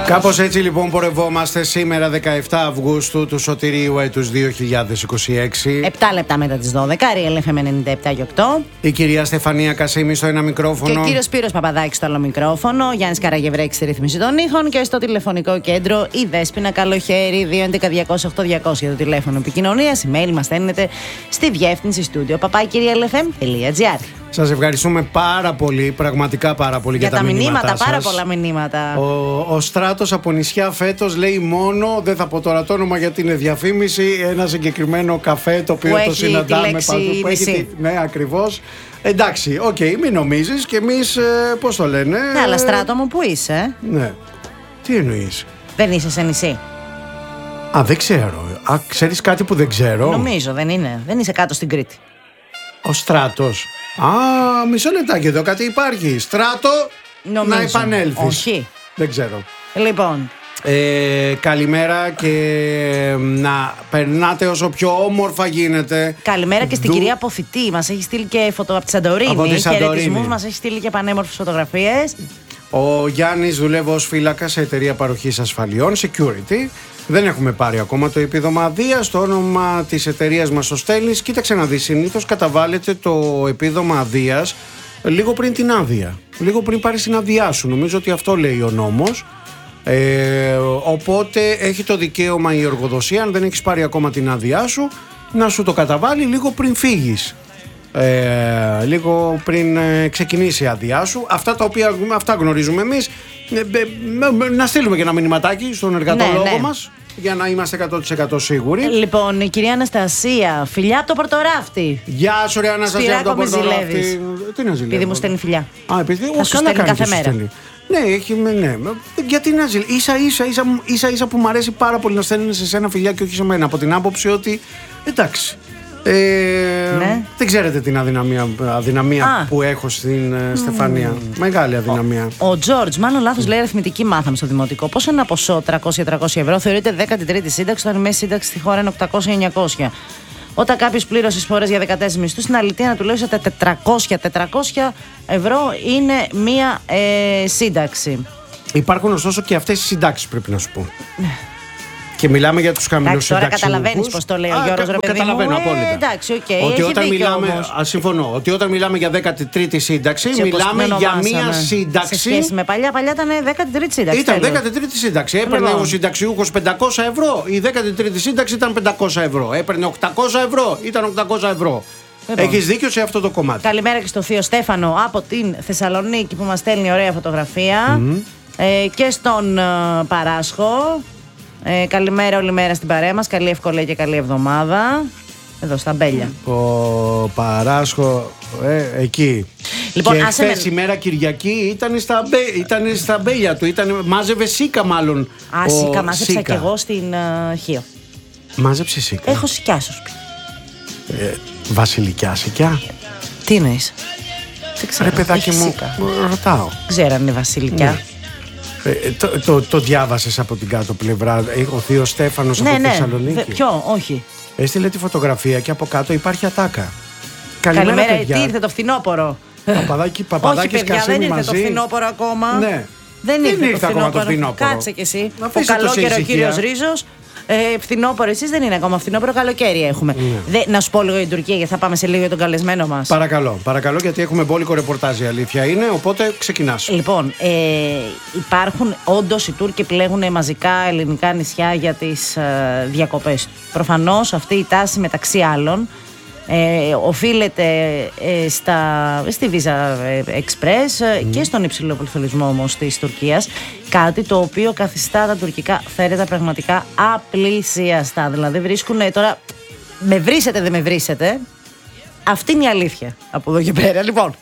Κάπως έτσι λοιπόν πορευόμαστε σήμερα 17 Αυγούστου του Σωτηρίου έτους 2026. 7 λεπτά μετά τις 12, Real FM 97,8. Η κυρία Στεφανία Κασίμη στο ένα μικρόφωνο. Και ο κύριος Σπύρος Παπαδάκης στο άλλο μικρόφωνο. Γιάννης Καραγευρέκης στη ρύθμιση των ήχων. Και στο τηλεφωνικό κέντρο η Δέσποινα Καλοχέρη 211-200-8200 το τηλέφωνο επικοινωνίας. Email μας στέλνετε στη διεύθυνση studio papakirialfm.gr. Σας ευχαριστούμε πάρα πολύ, πραγματικά πάρα πολύ για τα μηνύματα σας. Πάρα πολλά μηνύματα. Ο Στράτος από νησιά φέτος λέει μόνο, δεν θα πω τώρα το όνομα γιατί είναι διαφήμιση, ένα συγκεκριμένο καφέ το οποίο το συναντάμε παντού. Ναι, ακριβώς. Εντάξει, οκ, μην νομίζεις και εμείς, πώς το λένε. Ναι, αλλά Στράτο μου, πού είσαι? Ναι. Τι εννοείς? Δεν είσαι σε νησί? Α, δεν ξέρω. Α, ξέρεις κάτι που δεν ξέρω? Νομίζω, δεν είναι. Δεν είσαι κάτω στην Κρήτη. Ο Στράτος. Α, μισό λεπτάκι εδώ κάτι υπάρχει. Στράτο, νομίζω. Να επανέλθεις. Όχι. Δεν ξέρω. Λοιπόν. Καλημέρα και να περνάτε όσο πιο όμορφα γίνεται. Καλημέρα και στην κυρία Αποθητή. Μας έχει στείλει και φωτο από τη Σαντορίνη. Χαιρετισμούς, μας έχει στείλει και πανέμορφες φωτογραφίες. Ο Γιάννης δουλεύει ως φύλακα σε εταιρεία παροχής ασφαλιών, security. Δεν έχουμε πάρει ακόμα το επίδομα αδείας. Το όνομα της εταιρείας μας το στέλνεις. Κοίταξε να δεις, συνήθως καταβάλλεται το επίδομα αδείας λίγο πριν την άδεια. Λίγο πριν πάρεις την άδειά σου. Νομίζω ότι αυτό λέει ο νόμος. Οπότε έχει το δικαίωμα η εργοδοσία, αν δεν έχεις πάρει ακόμα την άδειά σου, να σου το καταβάλει λίγο πριν φύγεις. Λίγο πριν ξεκινήσει η άδειά σου. Αυτά γνωρίζουμε εμείς. Να στείλουμε και ένα μηνυματάκι στον εργατολόγο μας για να είμαστε 100% σίγουροι. Λοιπόν, η κυρία Αναστασία, φιλιά από το Πορτοράφτη. Γεια σου, ρε Αναστασία από το Πορτοράφτη. Τι να ζηλεύω? Επειδή μου στέλνει φιλιά. Α, επειδή θα σου στέλνει κάθε μέρα. Ναι. Γιατί να ζηλεύω? Ίσα που μου αρέσει πάρα πολύ να στέλνει σε ένα φιλιά και όχι σε μένα. Από την άποψη ότι εντάξει. Ναι. Δεν ξέρετε την αδυναμία που έχω στην Στεφανία. Μεγάλη αδυναμία. Ο Τζόρτζ, μάλλον λάθος λέει, αριθμητική μάθαμε στο δημοτικό. Πόσο ένα ποσό 300-300 ευρώ θεωρείται 13η σύνταξη, όταν η μέση σύνταξη στη χώρα είναι 800-900. Όταν κάποιος πλήρωσε εισφορές για 14 μισθούς, στην αλήθεια να του λέει ότι 400 ευρώ είναι μία σύνταξη. Υπάρχουν ωστόσο και αυτές οι συντάξεις, πρέπει να σου πω. Και μιλάμε για τους χαμηλούς συνταξιούχους. Τώρα καταλαβαίνεις πώς το λέει ο Γιώργος, ρε παιδί μου. Καταλαβαίνω απόλυτα. Εντάξει, οκ. Ότι όταν μιλάμε, συμφωνώ, ότι όταν μιλάμε για 13η σύνταξη, μιλάμε για μία σύνταξη. Σε σχέση με παλιά ήταν 13η σύνταξη. Ήταν 13η σύνταξη. Έπαιρνε ο συνταξιούχος 500 ευρώ, η 13η σύνταξη ήταν 500 ευρώ. Έπαιρνε 800 ευρώ, ήταν 800 ευρώ. Έχεις δίκιο σε αυτό το κομμάτι. Καλημέρα και στο θείο Στέφανο από την Θεσσαλονίκη που μας στέλνει ωραία φωτογραφία. Και στον Παράσχο. Καλημέρα όλη μέρα στην παρέα μας. Καλή ευκολία και καλή εβδομάδα. Εδώ στα Μπέλια. Ο Παράσχο εκεί. Λοιπόν, και χθες ημέρα Κυριακή ήταν στα Μπέλια του. Μάζευε σίκα μάλλον. Σίκα μάζεψα κι εγώ στην Χίο. Μάζεψε σίκα? Έχω σικιά στο σπίτι. Βασιλικιά σικιά? Τι εννοείς? Δεν ξέρω. Ρε παιδάκι μου, ρωτάω. Ξέρω αν είναι βασιλικιά. Το διάβασες από την κάτω πλευρά? Ο θείος Στέφανος από τη Θεσσαλονίκη. Ποιο? Όχι. Έστειλε τη φωτογραφία και από κάτω υπάρχει ατάκα. Καλημέρα, τι ήρθε το φθινόπωρο? Παπαδάκης Κασίμη δεν ήρθε μαζί. Το φθινόπωρο ακόμα. Ναι. Δεν ήρθε ακόμα το φθινόπωρο. Κάτσε κι εσύ. Ο καλόκαιρο ο κύριος Ρίζος. Φθινόπωρο, εσείς δεν είναι ακόμα φθινόπωρο, καλοκαίρι έχουμε. Να σου πω λίγο για την Τουρκία, γιατί θα πάμε σε λίγο για τον καλεσμένο μας. Παρακαλώ, γιατί έχουμε μπόλικο ρεπορτάζ, η αλήθεια είναι, οπότε ξεκινάς. Λοιπόν, υπάρχουν όντως οι Τούρκοι πλέγουν μαζικά ελληνικά νησιά για τις διακοπές. Προφανώς αυτή η τάση μεταξύ άλλων οφείλεται στη Visa Express και στον υψηλό πληθωρισμό όμως της Τουρκίας, κάτι το οποίο καθιστά τα τουρκικά θέρετα πραγματικά απλησιαστά. Δηλαδή βρίσκουν τώρα, με βρίσετε δεν με βρίσετε, αυτή είναι η αλήθεια από εδώ και πέρα. Λοιπόν,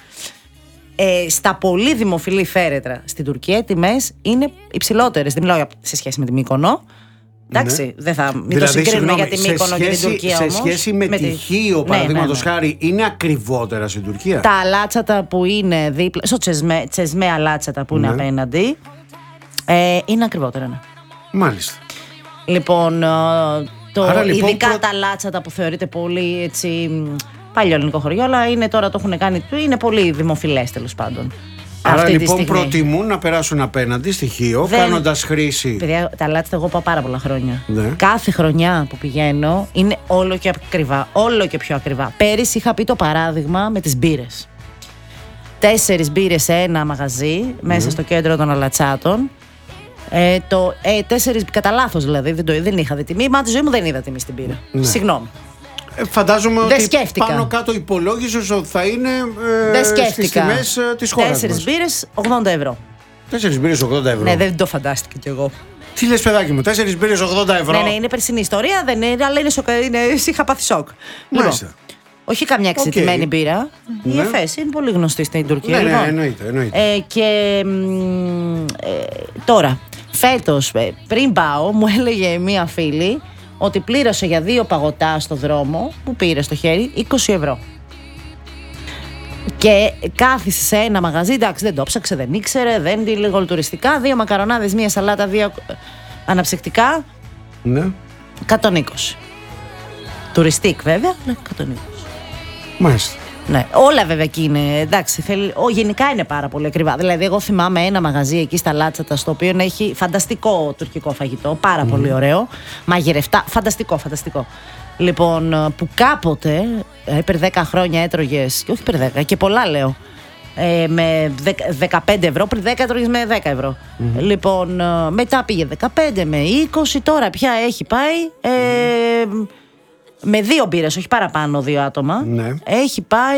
στα πολύ δημοφιλή φέρετρα στην Τουρκία οι τιμές είναι υψηλότερες. Δεν μιλάω σε σχέση με τη Μύκονο. Εντάξει, δεν θα μην το συγκρίνουμε για τη Μύκονο και την Τουρκία όμως. Σε σχέση με τη Χίο, παραδείγματος χάρη, είναι ακριβότερα στην Τουρκία. Τα αλάτσατα που είναι δίπλα, στο τσεσμέ αλάτσατα που είναι απέναντι, είναι ακριβότερα. Ναι. Μάλιστα. Λοιπόν, ειδικά τα αλάτσατα που θεωρείται πολύ έτσι παλιό ελληνικό χωριό, αλλά είναι τώρα το έχουν κάνει, είναι πολύ δημοφιλές τέλος πάντων. Άρα λοιπόν προτιμούν να περάσουν απέναντι στοιχείο, κάνοντας χρήση. Παιδιά, τα λάτσα εγώ πάω πάρα πολλά χρόνια. Ναι. Κάθε χρονιά που πηγαίνω είναι όλο και ακριβά. Όλο και πιο ακριβά. Πέρυσι είχα πει το παράδειγμα με τις μπύρες. 4 μπύρες σε ένα μαγαζί μέσα στο κέντρο των Αλατσάτων. 4 κατά λάθος δηλαδή, δεν είχα δει τιμή. Μα τη ζωή μου δεν είδα τιμή στην μπύρα. Ναι. Συγγνώμη. Φαντάζομαι δεν ότι σκέφτηκα. Πάνω κάτω υπολόγισες ότι θα είναι στις τιμές της χώρας 4 μπύρες 80 ευρώ. 4 μπύρες 80 ευρώ. Ναι, δεν το φαντάστηκα κι εγώ. Τι λες, παιδάκι μου, 4 μπύρες 80 ευρώ. Ναι, είναι περσινή ιστορία, δεν είναι, αλλά είχα πάθει σοκ. Μάλιστα. Λοιπόν, όχι καμιά εξειδικευμένη μπύρα. Η Εφές είναι πολύ γνωστή στην Τουρκία. Ναι, λοιπόν. εννοείται. Και τώρα, φέτος, πριν πάω, μου έλεγε μία φίλη ότι πλήρωσε για 2 παγωτά στο δρόμο που πήρε στο χέρι 20 ευρώ. Και κάθισε σε ένα μαγαζί, εντάξει, δεν το ψάξε, δεν ήξερε, δεν τη λίγο τουριστικά. 2 μακαρονάδες, 1 σαλάτα, 2 αναψυκτικά. Ναι. 120. Τουριστικ βέβαια, αλλά 120. Μάλιστα. Ναι, όλα βέβαια εκεί είναι. Εντάξει, γενικά είναι πάρα πολύ ακριβά. Δηλαδή, εγώ θυμάμαι ένα μαγαζί εκεί στα Λάτσατα, στο οποίο έχει φανταστικό τουρκικό φαγητό. Πάρα πολύ ωραίο. Μαγειρευτά. Φανταστικό. Λοιπόν, που κάποτε, πριν 10 χρόνια έτρωγες, και όχι πριν 10, και πολλά λέω, με 15 ευρώ, πριν 10 έτρωγες με 10 ευρώ. Λοιπόν, μετά πήγε 15 με 20, τώρα πια έχει πάει. Με 2 μπύρες, όχι παραπάνω 2 άτομα. Ναι. Έχει πάει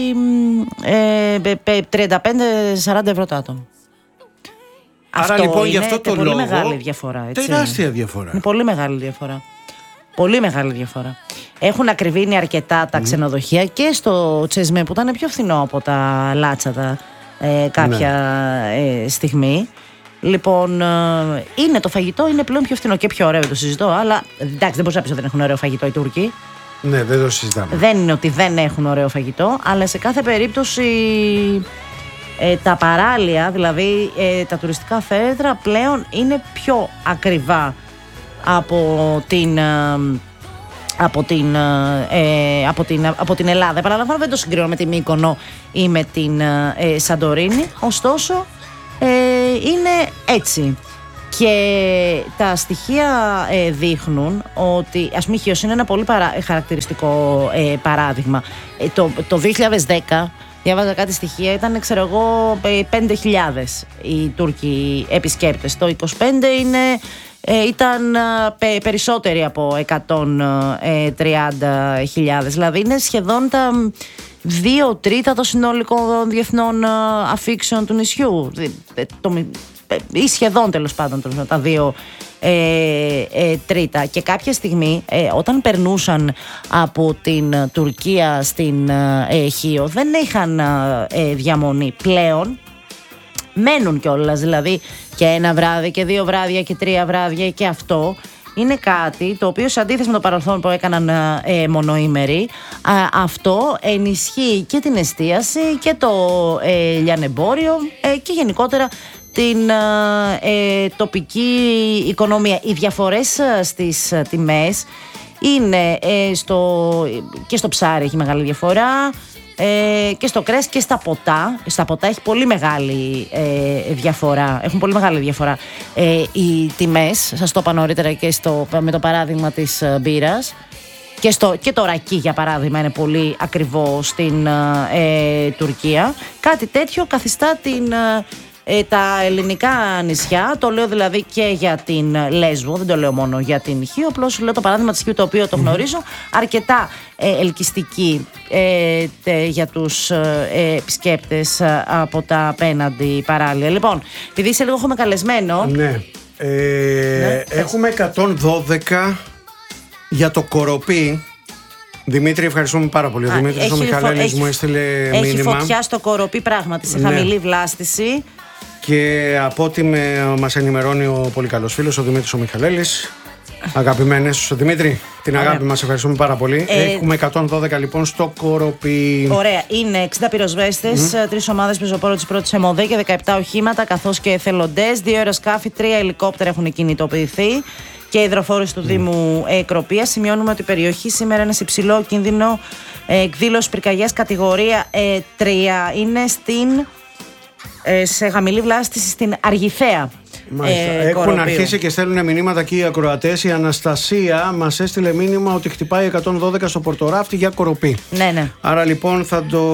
35-40 ευρώ το άτομο. Άρα λοιπόν γι' αυτό το λόγο. λόγο. Είναι πολύ μεγάλη διαφορά. Έτσι. Τεράστια διαφορά. Είναι πολύ μεγάλη διαφορά. Πολύ μεγάλη διαφορά. Έχουν ακριβήνει αρκετά τα ξενοδοχεία και στο Τσεσμέ που ήταν πιο φθηνό από τα Λάτσατα κάποια στιγμή. Λοιπόν, είναι το φαγητό, είναι πλέον πιο φθηνό και πιο ωραίο, το συζητώ. Αλλά εντάξει, δεν μπορούσα να πει ότι δεν έχουν ωραίο φαγητό οι Τούρκοι. Ναι, δεν το συζητάμε. Δεν είναι ότι δεν έχουν ωραίο φαγητό, αλλά σε κάθε περίπτωση τα παράλια, δηλαδή τα τουριστικά θέατρα πλέον είναι πιο ακριβά από την Ελλάδα. Επαναλαμβάνω, δεν το συγκρίνω με τη Μύκονο ή με την Σαντορίνη, ωστόσο είναι έτσι. Και τα στοιχεία δείχνουν ότι, ας πούμε, η Χίος είναι ένα πολύ χαρακτηριστικό παράδειγμα. Το 2010 διάβαζα κάτι στοιχεία, ήταν, ξέρω εγώ, 5.000 οι Τούρκοι επισκέπτες. Το 2025 ήταν περισσότεροι από 130.000. Δηλαδή είναι σχεδόν τα 2/3 των συνολικών διεθνών αφήξεων του νησιού. Ή σχεδόν, τέλος πάντων, τα 2/3. Και κάποια στιγμή όταν περνούσαν από την Τουρκία στην Χίο δεν είχαν διαμονή. Πλέον μένουν κιόλας, δηλαδή και 1 βράδυ και 2 βράδια και 3 βράδια, και αυτό είναι κάτι το οποίο, σε αντίθεση με το παρελθόν που έκαναν μονοήμεροι, αυτό ενισχύει και την εστίαση και το λιανεμπόριο και γενικότερα την τοπική οικονομία. Οι διαφορές στις τιμές είναι και στο ψάρι έχει μεγάλη διαφορά, και στο κρέας και στα ποτά. Στα ποτά έχει πολύ μεγάλη διαφορά. Έχουν πολύ μεγάλη διαφορά οι τιμές. Σας το είπα νωρίτερα και με το παράδειγμα της μπύρας. Και το ρακί, για παράδειγμα, είναι πολύ ακριβό στην Τουρκία. Κάτι τέτοιο καθιστά τα ελληνικά νησιά, το λέω δηλαδή και για την Λέσβο, δεν το λέω μόνο για την Χίο, απλώς λέω το παράδειγμα της Χίου, το οποίο το γνωρίζω, αρκετά ελκυστική για τους επισκέπτες από τα απέναντι παράλια. Λοιπόν, επειδή είσαι λίγο, έχουμε καλεσμένο. Ναι. Έχουμε 112 για το Κοροπή. Δημήτρη, ευχαριστούμε πάρα πολύ. Ο Δημήτρης ο Μιχαλέλης μου έστειλε μήνυμα. Έχει φωτιά στο Κοροπή, πράγματι, σε χαμηλή βλάστηση. Και από ό,τι μας ενημερώνει ο πολύ καλός φίλος, ο Δημήτρης ο Μιχαλέλης. Αγαπημένες, ο Δημήτρη, την αγάπη μας, ευχαριστούμε πάρα πολύ. Έχουμε 112 λοιπόν στο Κοροπή. Ωραία, είναι 60 πυροσβέστες, 3 ομάδες πεζοπόρων της πρώτης ΕΜΟΔΕ και 17 οχήματα, καθώς και εθελοντές, 2 αεροσκάφη, 3 ελικόπτερα έχουν κινητοποιηθεί και υδροφόρους του Δήμου Κροπίας. Σημειώνουμε ότι η περιοχή σήμερα είναι σε υψηλό κίνδυνο εκδήλωση πυρκαγιάς κατηγορία 3. Είναι στην σε χαμηλή βλάστηση στην Αργυθέα. Έχουν αρχίσει και στέλνουν μηνύματα και οι ακροατές. Η Αναστασία μας έστειλε μήνυμα ότι χτυπάει 112 στο Πορτοράφτη για κοροπή. Ναι. Άρα λοιπόν θα το.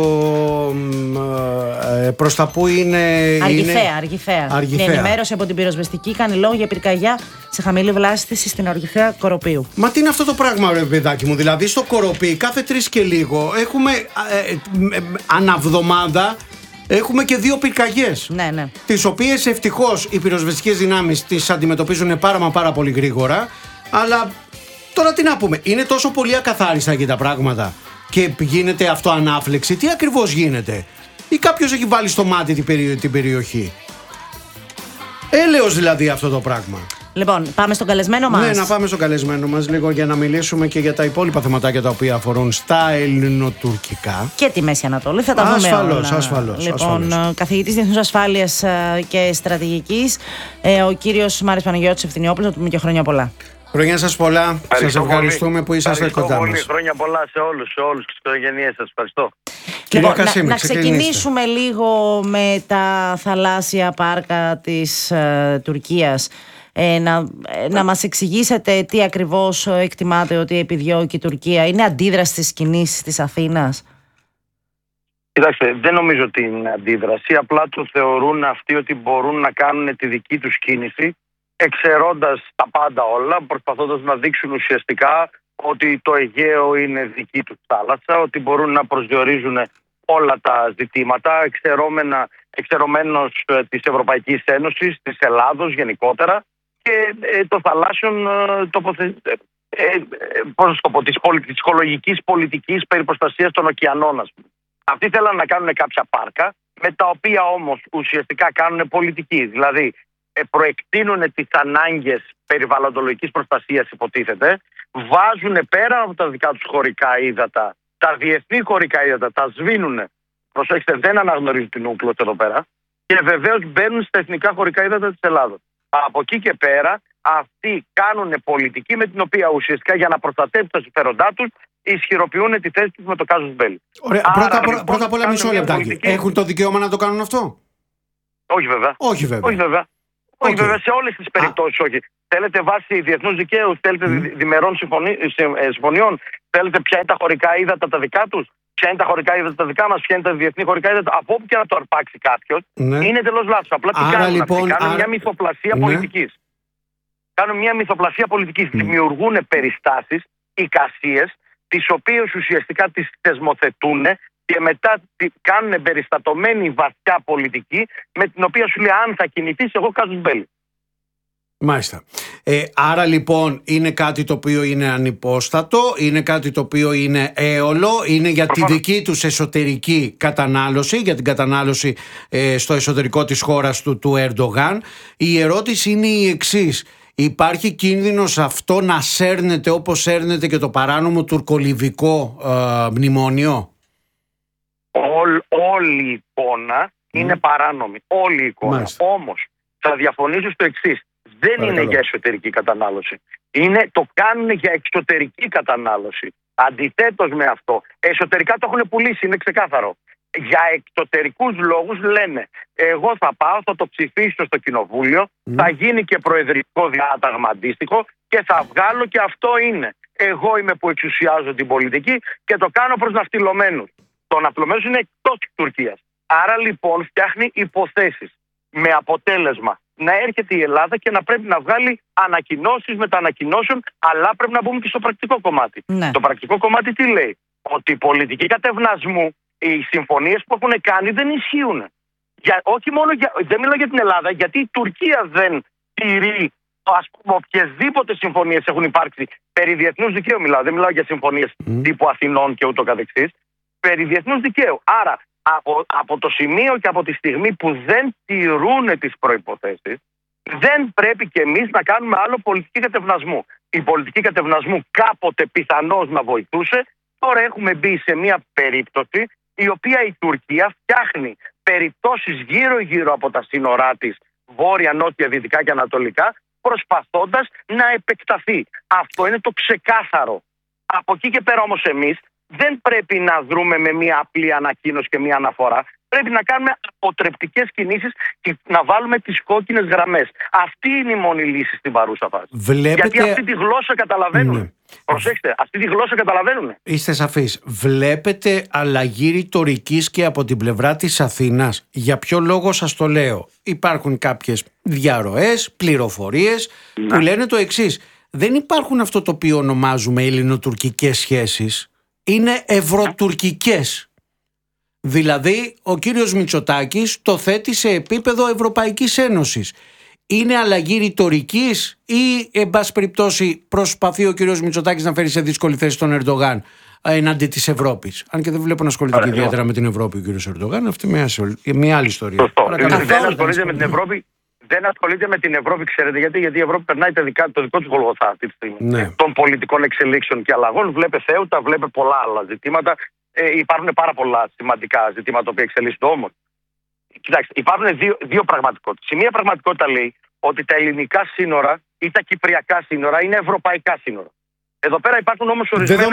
Προς τα που είναι. Αργυθέα. Η ενημέρωση από την πυροσβεστική κάνει λόγο για πυρκαγιά σε χαμηλή βλάστηση στην Αργυθέα Κοροπίου. Μα τι είναι αυτό το πράγμα, ρε παιδάκι μου? Δηλαδή στο Κοροπή κάθε 3 και λίγο έχουμε αναβδομάδα. Έχουμε και 2 πυρκαγιές. Ναι. Τις οποίες ευτυχώς οι πυροσβεστικές δυνάμεις τις αντιμετωπίζουν πάρα πολύ γρήγορα. Αλλά τώρα τι να πούμε, είναι τόσο πολύ ακαθάριστα εκεί τα πράγματα και γίνεται αυτό ανάφλεξη. Τι ακριβώς γίνεται? Ή κάποιος έχει βάλει στο μάτι την περιοχή? Έλεος δηλαδή αυτό το πράγμα. Λοιπόν, πάμε στον καλεσμένο μας. Ναι, να πάμε στον καλεσμένο μας λίγο για να μιλήσουμε και για τα υπόλοιπα θεματάκια τα οποία αφορούν στα ελληνοτουρκικά. Και τη Μέση Ανατολή, θα τα δούμε όλα. Ασφαλώς. Λοιπόν, καθηγητής Διεθνούς Ασφάλειας και Στρατηγικής, ο κύριος Μάρης Παναγιώτης Ευθυνιόπουλος, να του πούμε και χρόνια πολλά. Χρόνια σας πολλά. Σας ευχαριστούμε που είσαστε κοντά μας. Χρόνια πολλά σε όλους και στις οικογένειές σας. Ευχαριστώ. Λοιπόν, να ξεκινήσουμε λίγο με τα θαλάσσια πάρκα της Τουρκίας. Να μας εξηγήσετε τι ακριβώς εκτιμάτε ότι επιδιώκει η Τουρκία. Είναι αντίδραση στις κινήσεις της Αθήνας? Κοιτάξτε, δεν νομίζω ότι είναι αντίδραση. Απλά το θεωρούν αυτοί ότι μπορούν να κάνουν τη δική τους κίνηση, εξαιρώντας τα πάντα όλα, προσπαθώντας να δείξουν ουσιαστικά ότι το Αιγαίο είναι δική τους θάλασσα, ότι μπορούν να προσδιορίζουν όλα τα ζητήματα, εξαιρωμένος της Ευρωπαϊκής Ένωσης, της Ελλάδος γενικότερα, και το θαλάσσιον της οικολογικής πολιτικής περί προστασίας των ωκεανών, ας πούμε. Αυτοί θέλαν να κάνουν κάποια πάρκα, με τα οποία όμως ουσιαστικά κάνουν πολιτική. Δηλαδή προεκτείνουν τις ανάγκες περιβαλλοντολογικής προστασίας, υποτίθεται, βάζουν πέρα από τα δικά τους χωρικά ύδατα, τα διεθνή χωρικά ύδατα, τα σβήνουν. Προσέξτε, δεν αναγνωρίζουν την ούκλος εδώ πέρα. Και βεβαίως μπαίνουν στα εθνικά χωρικά ύδατα της Ελλάδος. Από εκεί και πέρα, αυτοί κάνουν πολιτική με την οποία ουσιαστικά για να προστατεύσουν τα συμφέροντά τους ισχυροποιούν τη θέση τους με το casus belli. Ωραία. Πρώτα απ' όλα, μισό λεπτάκι. Έχουν το δικαίωμα να το κάνουν αυτό? Όχι βέβαια. Όχι βέβαια, σε όλες τις περιπτώσεις όχι. Θέλετε βάση διεθνούς δικαίου, θέλετε διμερών συμφωνιών, θέλετε ποια είναι τα χωρικά ύδατα τα δικά τους, ποια είναι τα χωρικά ύδατα τα δικά μας, ποια είναι τα διεθνή χωρικά ύδατα, από όπου και να το αρπάξει κάποιος, είναι εντελώς λάθος. Απλά τι κάνουν λοιπόν, κάνουν μια μυθοπλασία πολιτικής. Κάνουν μια μυθοπλασία πολιτικής. Δημιουργούν περιστάσεις, εικασίες, τις οποίες ουσιαστικά τις θεσμοθετούν και μετά κάνουν εμπεριστατωμένη βαθιά πολιτική, με την οποία σου λέει αν θα κινηθείς εγώ casus belli. Μάλιστα. Άρα λοιπόν είναι κάτι το οποίο είναι ανυπόστατο, είναι κάτι το οποίο είναι έολο, είναι για τη δική τους εσωτερική κατανάλωση, για την κατανάλωση στο εσωτερικό της χώρας του Ερντογάν. Η ερώτηση είναι η εξής: υπάρχει κίνδυνος αυτό να σέρνεται όπως σέρνεται και το παράνομο τουρκολιβικό μνημόνιο? Όλη η εικόνα είναι παράνομη. Όλη η εικόνα. Όμως θα διαφωνήσω στο εξής: δεν είναι για εσωτερική κατανάλωση. Το κάνουν για εξωτερική κατανάλωση. Αντιθέτως με αυτό, εσωτερικά το έχουν πουλήσει, είναι ξεκάθαρο. Για εξωτερικούς λόγους λένε: εγώ θα πάω, θα το ψηφίσω στο κοινοβούλιο, θα γίνει και προεδρικό διάταγμα αντίστοιχο και θα βγάλω, και αυτό είναι. Εγώ είμαι που εξουσιάζω την πολιτική και το κάνω προς ναυτιλωμένους. Το ναυτιλωμένος είναι εκτός της Τουρκίας. Άρα λοιπόν φτιάχνει υποθέσεις με αποτέλεσμα να έρχεται η Ελλάδα και να πρέπει να βγάλει ανακοινώσεις μετανακοινώσεων, αλλά πρέπει να μπούμε και στο πρακτικό κομμάτι. Ναι. Το πρακτικό κομμάτι τι λέει? Ότι η πολιτική κατευνασμού, οι συμφωνίες που έχουν κάνει δεν ισχύουν. Όχι μόνο δεν μιλάω για την Ελλάδα, γιατί η Τουρκία δεν τηρεί, ας πούμε, οποιασδήποτε συμφωνίες έχουν υπάρξει περί διεθνούς δικαίου. Δεν μιλάω για συμφωνίες τύπου Αθηνών και ούτω καθεξής. Περί διεθνούς δικαίου. Άρα από το σημείο και από τη στιγμή που δεν τηρούν τις προϋποθέσεις, δεν πρέπει και εμείς να κάνουμε άλλο πολιτική κατευνασμού. Η πολιτική κατευνασμού κάποτε πιθανώς να βοηθούσε. Τώρα έχουμε μπει σε μια περίπτωση η οποία η Τουρκία φτιάχνει περιπτώσεις γύρω-γύρω από τα σύνορά της, βόρεια, νότια, δυτικά και ανατολικά, προσπαθώντας να επεκταθεί. Αυτό είναι το ξεκάθαρο. Από εκεί και πέρα όμως εμείς δεν πρέπει να δρούμε με μια απλή ανακοίνωση και μια αναφορά. Πρέπει να κάνουμε αποτρεπτικές κινήσεις και να βάλουμε τις κόκκινες γραμμές. Αυτή είναι η μόνη λύση στην παρούσα φάση. Γιατί αυτή τη γλώσσα καταλαβαίνουν. Ναι. Προσέξτε, αυτή τη γλώσσα καταλαβαίνουν. Είστε σαφείς. Βλέπετε αλλαγή ρητορικής και από την πλευρά της Αθήνας? Για ποιο λόγο σας το λέω? Υπάρχουν κάποιες διαρροές, πληροφορίες που λένε το εξής. Δεν υπάρχουν αυτό το οποίο ονομάζουμε ελληνοτουρκικές σχέσεις. Είναι ευρωτουρκικές. Δηλαδή, ο κύριος Μητσοτάκης το θέτει σε επίπεδο Ευρωπαϊκής Ένωσης. Είναι αλλαγή ρητορικής ή, εν πάση περιπτώσει, προσπαθεί ο κύριος Μητσοτάκης να φέρει σε δύσκολη θέση τον Ερντογάν εναντί της Ευρώπης? Αν και δεν βλέπω να ασχολείται ιδιαίτερα με την Ευρώπη ο κύριος Ερντογάν, αυτή είναι μια άλλη ιστορία. Δεν ασχολείται με την Ευρώπη. Δεν ασχολείται με την Ευρώπη, ξέρετε γιατί? Γιατί η Ευρώπη περνάει το δικό του Γολγοθά αυτή τη στιγμή. Ναι. Των πολιτικών εξελίξεων και αλλαγών. Βλέπε θέουτα, βλέπε πολλά άλλα ζητήματα. Υπάρχουν πάρα πολλά σημαντικά ζητήματα που εξελίσσονται όμως. Κοιτάξτε, υπάρχουν δύο πραγματικότητες. Η μία πραγματικότητα λέει ότι τα ελληνικά σύνορα ή τα κυπριακά σύνορα είναι ευρωπαϊκά σύνορα. Εδώ πέρα υπάρχουν όμως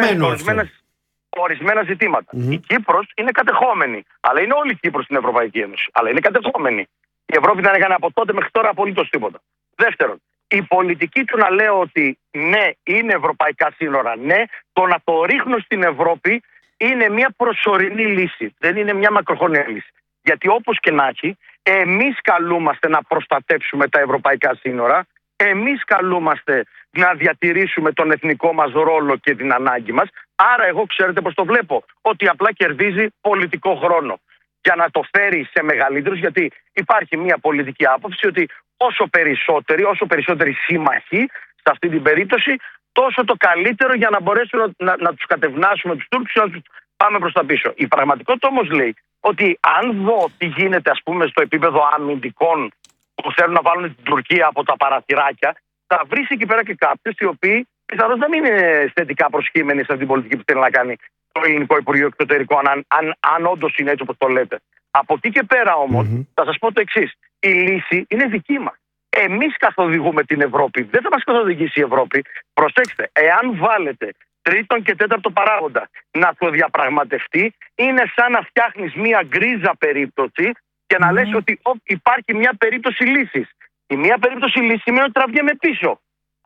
ορισμένα ζητήματα. Η Κύπρος είναι κατεχόμενη. Αλλά είναι όλη η Κύπρος στην Ευρωπαϊκή Ένωση. Αλλά είναι κατεχόμενη. Η Ευρώπη δεν έκανε από τότε μέχρι τώρα απολύτως τίποτα. Δεύτερον, η πολιτική του να λέω ότι ναι, είναι ευρωπαϊκά σύνορα, ναι, το να το ρίχνω στην Ευρώπη είναι μια προσωρινή λύση. Δεν είναι μια μακροχρόνια λύση. Γιατί όπως και να έχει, εμείς καλούμαστε να προστατεύσουμε τα ευρωπαϊκά σύνορα, εμείς καλούμαστε να διατηρήσουμε τον εθνικό μας ρόλο και την ανάγκη μας. Άρα εγώ ξέρετε πως το βλέπω, ότι απλά κερδίζει πολιτικό χρόνο για να το φέρει σε μεγαλύτερους, γιατί υπάρχει μια πολιτική άποψη ότι όσο περισσότεροι σύμμαχοι σε αυτή την περίπτωση, τόσο το καλύτερο για να μπορέσουμε να τους κατευνάσουμε τους Τούρκους και να τους πάμε προς τα πίσω. Η πραγματικότητα όμως λέει ότι αν δω τι γίνεται, ας πούμε, στο επίπεδο αμυντικών που θέλουν να βάλουν την Τουρκία από τα παραθυράκια, θα βρεις εκεί πέρα και κάποιους οι οποίοι πιθανώς δεν είναι θετικά προσχήμενοι σε αυτή την πολιτική που θέλει να κάνει το Ελληνικό Υπουργείο Εξωτερικών, αν όντως είναι έτσι όπως το λέτε. Από εκεί και πέρα όμως, θα σας πω το εξής. Η λύση είναι δική μας. Εμείς καθοδηγούμε την Ευρώπη. Δεν θα μας καθοδηγήσει η Ευρώπη. Προσέξτε, εάν βάλετε τρίτον και τέταρτο παράγοντα να το διαπραγματευτεί, είναι σαν να φτιάχνεις μία γκρίζα περίπτωση και να λες ότι υπάρχει μια περίπτωση λύσης. Η μία περίπτωση λύσης σημαίνει ότι τραβιέμαι πίσω.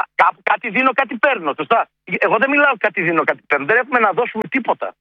Κάτι δίνω, κάτι παίρνω. Σωστά. Εγώ δεν μιλάω κάτι δίνω, κάτι παίρνω. Δεν έχουμε να δώσουμε τίποτα.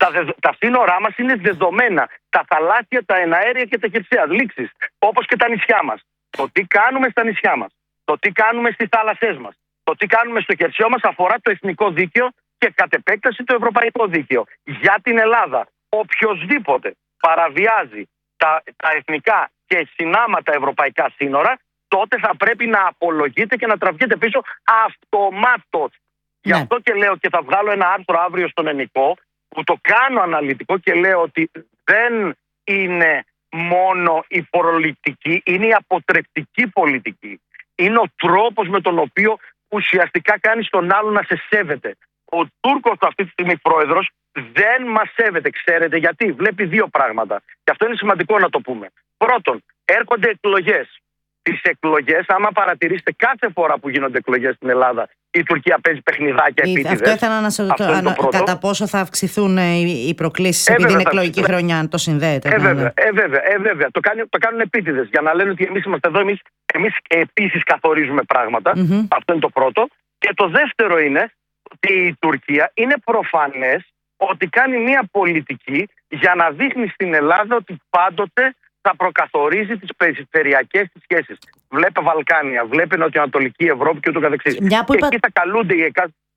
Τα σύνορά μας είναι δεδομένα. Τα θαλάσσια, τα εναέρια και τα χερσαία. Λήξεις. Όπως και τα νησιά μας. Το τι κάνουμε στα νησιά μας, το τι κάνουμε στις θάλασσές μας, το τι κάνουμε στο χερσαίο μας αφορά το εθνικό δίκαιο και κατ' επέκταση το ευρωπαϊκό δίκαιο. Για την Ελλάδα, οποιοσδήποτε παραβιάζει τα εθνικά και συνάματα ευρωπαϊκά σύνορα, τότε θα πρέπει να απολογείται και να τραβιέται πίσω αυτομάτως. Γι' αυτό και λέω και θα βγάλω ένα άρθρο αύριο στον Ενικό που το κάνω αναλυτικό και λέω ότι δεν είναι μόνο η προληπτική, είναι η αποτρεπτική πολιτική. Είναι ο τρόπος με τον οποίο ουσιαστικά κάνεις τον άλλον να σε σέβεται. Ο Τούρκος αυτή τη στιγμή πρόεδρος δεν μας σέβεται. Ξέρετε γιατί? Βλέπει δύο πράγματα. Και αυτό είναι σημαντικό να το πούμε. Πρώτον, έρχονται εκλογές. Τις εκλογές, άμα παρατηρήσετε κάθε φορά που γίνονται εκλογές στην Ελλάδα, η Τουρκία παίζει παιχνιδάκια επίτηδες. Αυτό ήθελα να σας ρωτήσω, κατά πόσο θα αυξηθούν οι προκλήσεις επειδή είναι εκλογική χρονιά, αν το συνδέεται. Βέβαια. Το κάνουν επίτηδες για να λένε ότι εμείς είμαστε εδώ, εμείς επίσης καθορίζουμε πράγματα. Αυτό είναι το πρώτο. Και το δεύτερο είναι ότι η Τουρκία είναι προφανές ότι κάνει μια πολιτική για να δείχνει στην Ελλάδα ότι πάντοτε θα προκαθορίζει τις περιφερειακές της σχέσεις. Βλέπε Βαλκάνια, βλέπε Νοτιοανατολική Ευρώπη και ούτω καθεξής. Και εκεί θα καλούνται οι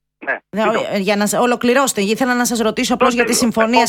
για να ολοκληρώσετε, ήθελα να σας ρωτήσω απλώς για τη συμφωνία.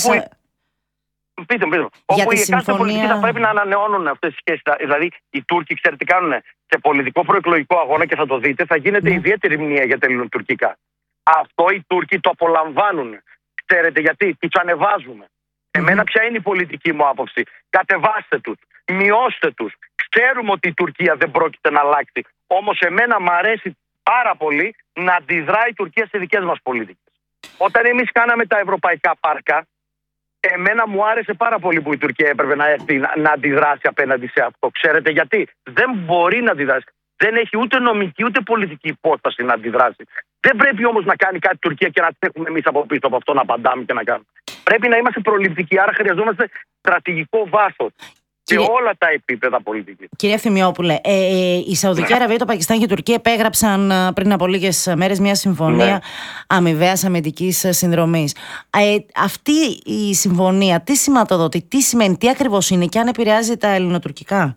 Πείτε μου. Όπου οι εκάστοτε πολιτικοί θα πρέπει να ανανεώνουν αυτές τις σχέσεις. Δηλαδή, οι Τούρκοι, ξέρετε, κάνουν σε πολιτικό προεκλογικό αγώνα και θα το δείτε, θα γίνεται ιδιαίτερη μνήμα για τα ελληνοτουρκικά. Αυτό οι Τούρκοι το απολαμβάνουν. Ξέρετε γιατί? Τους ανεβάζουμε. Εμένα ποια είναι η πολιτική μου άποψη? Κατεβάστε τους, μειώστε τους. Ξέρουμε ότι η Τουρκία δεν πρόκειται να αλλάξει. Όμως εμένα μου αρέσει πάρα πολύ να αντιδράει η Τουρκία σε δικές μας πολιτικές. Όταν εμείς κάναμε τα ευρωπαϊκά πάρκα, εμένα μου άρεσε πάρα πολύ που η Τουρκία έπρεπε να έρθει να αντιδράσει απέναντι σε αυτό. Ξέρετε γιατί? Δεν μπορεί να αντιδράσει. Δεν έχει ούτε νομική ούτε πολιτική υπόσταση να αντιδράσει. Δεν πρέπει όμως να κάνει κάτι η Τουρκία και να τρέχουμε εμείς από πίσω από αυτό να απαντάμε και να κάνουμε. Πρέπει να είμαστε προληπτικοί, άρα χρειαζόμαστε στρατηγικό βάθος σε όλα τα επίπεδα πολιτικής. Κύριε Ευθυμιόπουλε, η Σαουδική Αραβία, το Πακιστάν και η Τουρκία επέγραψαν πριν από λίγες μέρες μια συμφωνία αμοιβαίας αμυντικής συνδρομής. Αυτή η συμφωνία τι σηματοδοτεί, τι σημαίνει, τι ακριβώς είναι και αν επηρεάζει τα ελληνοτουρκικά?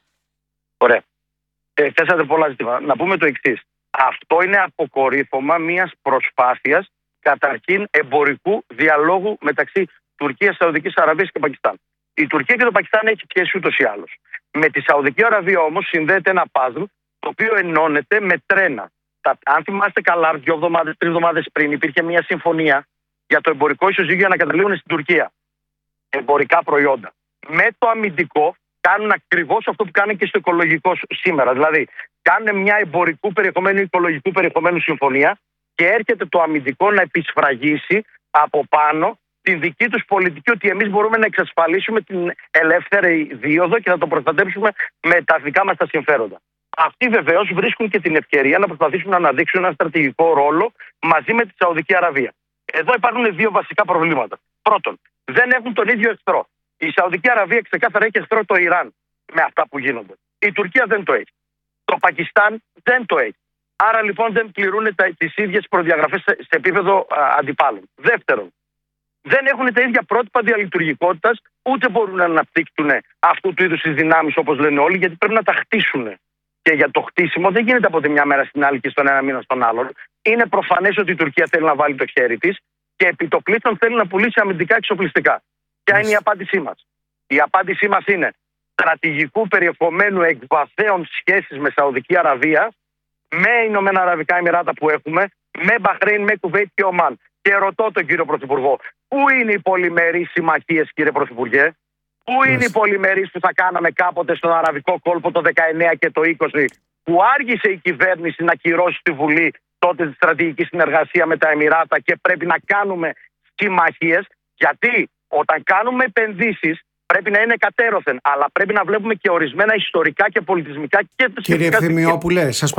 Ωραία. Θέσατε πολλά ζητήματα. Να πούμε το εξής. Αυτό είναι αποκορύφωμα μιας προσπάθειας καταρχήν εμπορικού διαλόγου μεταξύ Τουρκίας, Σαουδικής Αραβίας και Πακιστάν. Η Τουρκία και το Πακιστάν έχει σχέση ούτως ή άλλως. Με τη Σαουδική Αραβία όμως συνδέεται ένα παζλ το οποίο ενώνεται με τρένα. Αν θυμάστε καλά, 2 εβδομάδες, 3 εβδομάδες πριν υπήρχε μια συμφωνία για το εμπορικό ισοζύγιο να καταλήγουν στην Τουρκία. Εμπορικά προϊόντα. Με το αμυντικό κάνουν ακριβώς αυτό που κάνουν και στο οικολογικό σήμερα. Δηλαδή, κάνουν μια εμπορικού περιεχομένου, οικολογικού περιεχομένου συμφωνία και έρχεται το αμυντικό να επισφραγίσει από πάνω την δική τους πολιτική, ότι εμείς μπορούμε να εξασφαλίσουμε την ελεύθερη δίωδο και να το προστατεύσουμε με τα δικά μας τα συμφέροντα. Αυτοί βεβαίως βρίσκουν και την ευκαιρία να προσπαθήσουν να αναδείξουν ένα στρατηγικό ρόλο μαζί με τη Σαουδική Αραβία. Εδώ υπάρχουν 2 βασικά προβλήματα. Πρώτον, δεν έχουν τον ίδιο εχθρό. Η Σαουδική Αραβία ξεκάθαρα έχει εχθρό το Ιράν με αυτά που γίνονται. Η Τουρκία δεν το έχει. Το Πακιστάν δεν το έχει. Άρα λοιπόν δεν πληρούν τις ίδιες προδιαγραφές σε επίπεδο αντιπάλων. Δεύτερον, δεν έχουν τα ίδια πρότυπα διαλειτουργικότητας, ούτε μπορούν να αναπτύξουν αυτού του είδους τις δυνάμεις όπως λένε όλοι, γιατί πρέπει να τα χτίσουν. Και για το χτίσιμο δεν γίνεται από τη μια μέρα στην άλλη και στον ένα μήνα στον άλλον. Είναι προφανές ότι η Τουρκία θέλει να βάλει το χέρι της και επιτοπλίστων θέλει να πουλήσει αμυντικά εξοπλιστικά. Ποια είναι η απάντησή μας? Η απάντησή μας είναι στρατηγικού περιεχομένου εκβαθέων σχέσεις με Σαουδική Αραβία, με Ηνωμένα Αραβικά Εμιράτα που έχουμε, με Μπαχρέιν, με Κουβέιτ και Ομάν. Και ρωτώ τον κύριο Πρωθυπουργό, πού είναι οι πολυμερείς συμμαχίες, κύριε Πρωθυπουργέ? Πού είναι οι πολυμερείς που θα κάναμε κάποτε στον Αραβικό κόλπο το 19 και το 20, που άργησε η κυβέρνηση να κυρώσει στη Βουλή τότε τη στρατηγική συνεργασία με τα Εμιράτα και πρέπει να κάνουμε συμμαχίες? Γιατί όταν κάνουμε επενδύσεις πρέπει να είναι κατέρωθεν, αλλά πρέπει να βλέπουμε και ορισμένα ιστορικά και πολιτισμικά και τα Κύριε Ευθυμιόπουλε, σας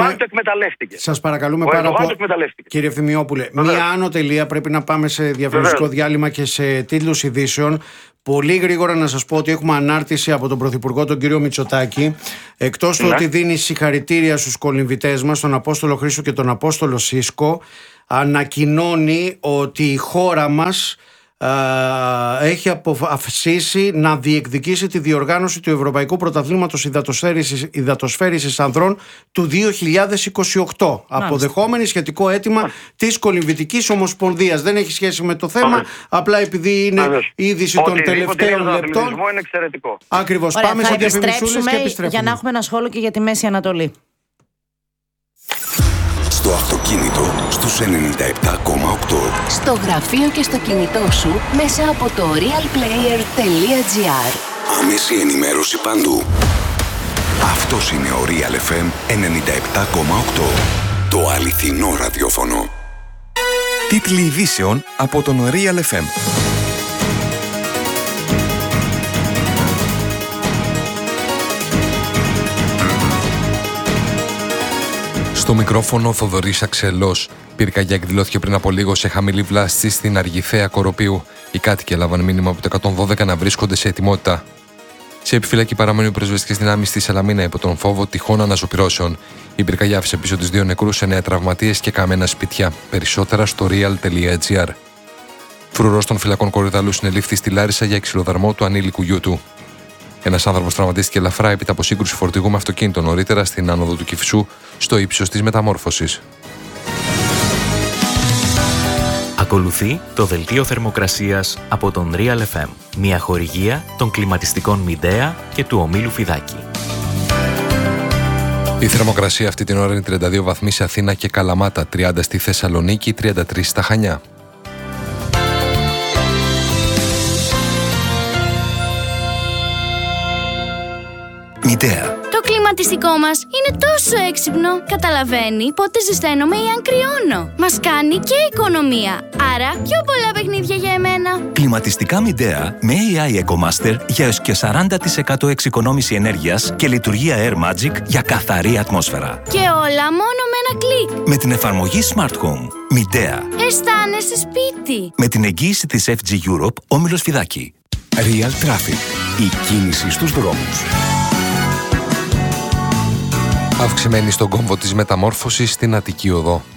παρακαλούμε πάρα πολύ. Κύριε Ευθυμιόπουλε, μία άνω τελεία, πρέπει να πάμε σε διαφημιστικό διάλειμμα και σε τίτλους ειδήσεων. Πολύ γρήγορα να σας πω ότι έχουμε ανάρτηση από τον Πρωθυπουργό, τον κύριο Μητσοτάκη. Εκτός του ότι δίνει συγχαρητήρια στους κολυμβητές μας, τον Απόστολο Χρήστο και τον Απόστολο Σίσκο, ανακοινώνει ότι η χώρα μας έχει αποφασίσει να διεκδικήσει τη διοργάνωση του Ευρωπαϊκού Πρωταθλήματος Υδατοσφαίρισης Ανδρών του 2028, αποδεχόμενη σχετικό αίτημα της Κολυμβητικής Ομοσπονδίας. Δεν έχει σχέση με το θέμα, απλά επειδή είναι η είδηση των τελευταίων λεπτών. Είναι εξαιρετικό. Ακριβώς. Πάμε σε διαφημισούλες και επιστρέφουμε για να έχουμε ένα σχόλιο και για τη Μέση Ανατολή. Στο αυτοκίνητο στους 97,8. Στο γραφείο και στο κινητό σου μέσα από το realplayer.gr. Άμεση ενημέρωση παντού. Αυτός είναι ο Real FM 97,8. Το αληθινό ραδιόφωνο. Τίτλοι ειδήσεων από τον Real FM. Στο μικρόφωνο Θοδωρής Αξελός. Πυρκαγιά εκδηλώθηκε πριν από λίγο σε χαμηλή βλάστηση στην Αργυθέα Κοροπίου. Οι κάτοικοι έλαβαν μήνυμα από το 112 να βρίσκονται σε ετοιμότητα. Σε επιφυλακή παραμένουν οι πυροσβεστικές δυνάμεις στη Σαλαμίνα υπό τον φόβο τυχόν αναζωπυρώσεων. Η πυρκαγιά άφησε πίσω τις 2 νεκρούς, 9 τραυματίες και καμένα σπίτια. Περισσότερα στο real.gr. Φρουρός των φυλακών Κορυδαλού συνελήφθη στη Λάρισα για ξυλοδαρμό του ανήλικου γιού του. Ένας άνθρωπος τραυματίστηκε ελαφρά έπειτα από σύγκρουση φορτηγού με αυτοκίνητο νωρίτερα στην άνοδο του Κηφισού, στο ύψος της Μεταμόρφωσης. Ακολουθεί το δελτίο θερμοκρασίας από τον Real FM, μια χορηγία των κλιματιστικών Μιντέα και του ομίλου Φιδάκη. Η θερμοκρασία αυτή την ώρα είναι 32 βαθμοί σε Αθήνα και Καλαμάτα, 30 στη Θεσσαλονίκη, 33 στα Χανιά. Μιντέα. Το κλίμα κλιματιστικό μας είναι τόσο έξυπνο. Καταλαβαίνει πότε ζεσταίνομαι ή αν κρυώνω. Μας κάνει και οικονομία. Άρα πιο πολλά παιχνίδια για εμένα. Κλιματιστικά Midea με AI EcoMaster για έως και 40% εξοικονόμηση ενέργειας και λειτουργία Air Magic για καθαρή ατμόσφαιρα. Και όλα μόνο με ένα κλικ. Με την εφαρμογή Smart Home. Midea. Αισθάνεσαι σπίτι. Με την εγγύηση της FG Europe, Όμιλος Φιδάκη. Real Traffic. Η κίνηση στους δρόμους. Αυξημένη στον κόμβο της Μεταμόρφωσης στην Αττική Οδό.